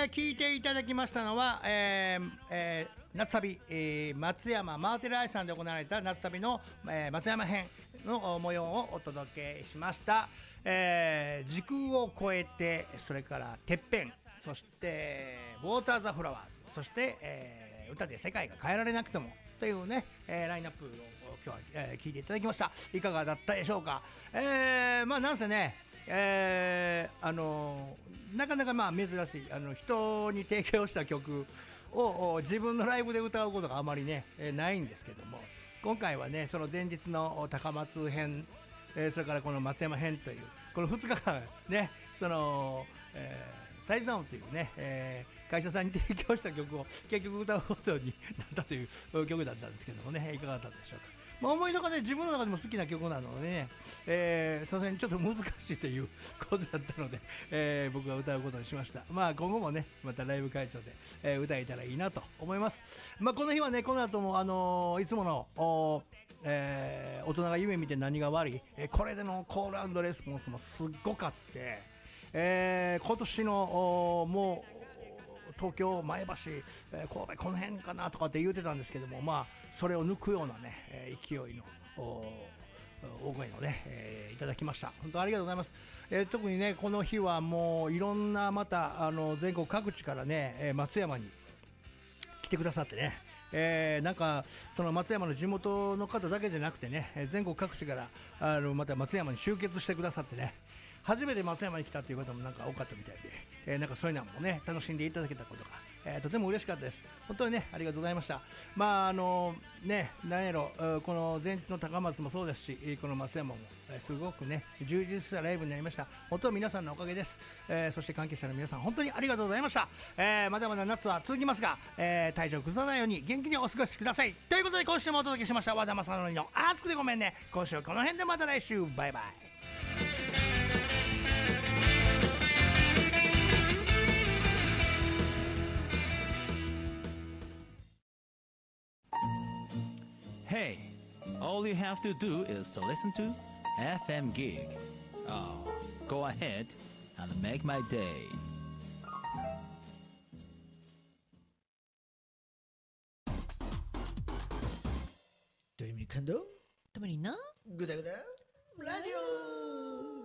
聞いていただきましたのは、夏旅、松山マーテルアイさんで行われた夏旅の、松山編の模様をお届けしました。時空を超えて、それからてっぺん、そしてウォーターザフラワーズ、そして、歌で世界が変えられなくてもというね、ラインナップを今日は、聞いていただきました。いかがだったでしょうか。なんせね、なかなか珍しい人に提供した曲を自分のライブで歌うことがあまりね、ないんですけども、今回はねその前日の高松編、それからこの松山編というこの2日間ね、その、サイズダウンというね、会社さんに提供した曲を結局歌うことになったという曲だったんですけどもね、いかがだったでしょうか。思いの中で自分の中でも好きな曲なのでね、さすがにちょっと難しいということだったので、僕が歌うことにしました。今後もねまたライブ会場で、歌えたらいいなと思います。この日はね、この後も、いつもの大人が夢見て何が悪い、これでのコール&レスポンスもすっごかって、今年のもう東京、前橋、神戸この辺かなとかって言うてたんですけども、それを抜くようなね、勢いの大声をね、いただきました。本当ありがとうございます。特にねこの日はもういろんなまた全国各地からね、松山に来てくださってね、なんかその松山の地元の方だけじゃなくてね、全国各地からまた松山に集結してくださってね、初めて松山に来たという方もなんか多かったみたいで、なんかそういうのもね楽しんでいただけたことが、とても嬉しかったです。本当にねありがとうございました。なんやろ、この前日の高松もそうですし、この松山も、すごくね充実したライブになりました。本当に皆さんのおかげです。そして関係者の皆さん本当にありがとうございました。まだまだ夏は続きますが、体調崩さないように元気にお過ごしください。ということで今週もお届けしました和田正則の熱くてごめんね。今週はこの辺で、また来週、バイバイ。 Hey, all you have to do is to listen to FM Gig. Oh, go ahead and make my day. ドリミル感動たまになグダグダラジオ